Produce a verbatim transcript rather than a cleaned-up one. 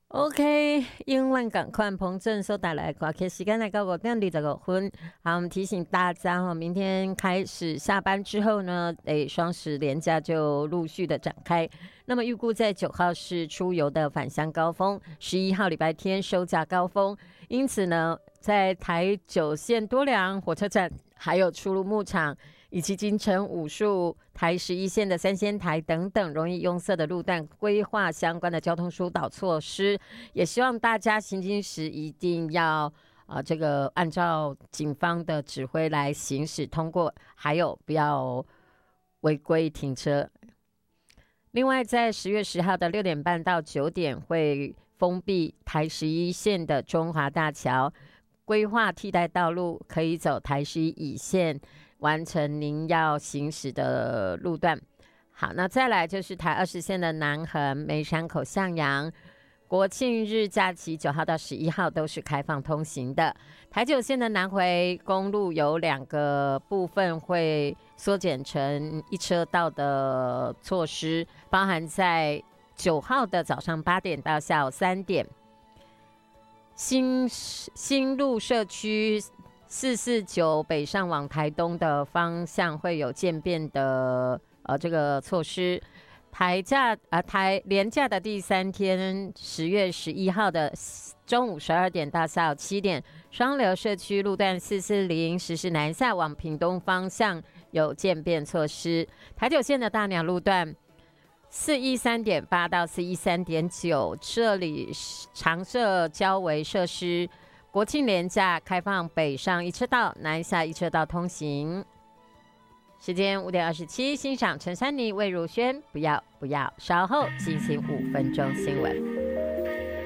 OK，英文赶快彭正所带来的歌曲，时间来到五点二十五分。好，我们提醒大家哈，明天开始下班之后呢，诶，双十连假就陆续的展开。那么预估在九号是出游的返乡高峰，十一号礼拜天收假高峰。因此呢，在台九线多良火车站，还有出入牧场，以及金城武术、台十一线的三仙台等等容易拥塞的路段，规划相关的交通疏导措施。也希望大家行经时一定要呃这个按照警方的指挥来行驶通过，还有不要违规停车。另外，在十月十号的六点半到九点会封闭台十一线的中华大桥，规划替代道路，可以走台十一乙线，完成您要行驶的路段。好，那再来就是台二十线的南横、梅山口、向阳。国庆日假期九号到十一号都是开放通行的。台九线的南回公路有两个部分会缩减成一车道的措施，包含在九号的早上八点到下午三点，新新路社区四四九北上往台东的方向会有渐变的呃这个措施。台假呃台连假的第三天，十月十一号的中午十二点到下午七点，双流社区路段四四零实施南下往屏东方向有渐变措施。台九线的大鸟路段四一三点八到四一三点九，这里常设交维设施。国庆连假开放北上一车道、南下一车道通行。时间五点二十七，欣赏陈珊妮、魏如萱，不要不要，稍后进行五分钟新闻。